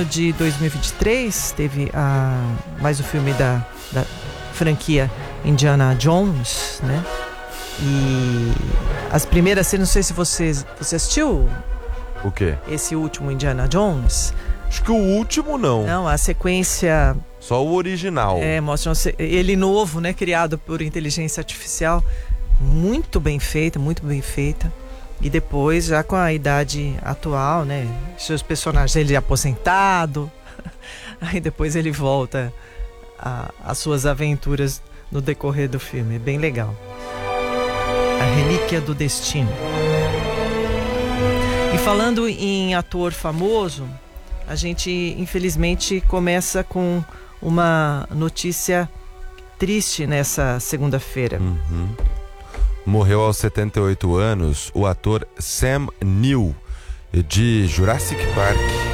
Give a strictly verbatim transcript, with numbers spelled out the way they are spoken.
ano de dois mil e vinte e três teve a, mais o filme da, da franquia Indiana Jones, né? E as primeiras cenas, não sei se você, você assistiu O quê? esse último Indiana Jones. Acho que o último não. Não, a sequência Só o original. é, mostra ele novo, né? Criado por inteligência artificial. Muito bem feita, muito bem feita. E depois, já com a idade atual, né? Seus personagens, ele é aposentado. Aí depois ele volta às suas aventuras no decorrer do filme. É bem legal. A Relíquia do Destino. E falando em ator famoso, a gente infelizmente começa com uma notícia triste nessa segunda-feira. Uhum. Morreu aos setenta e oito anos o ator Sam Neill, de Jurassic Park.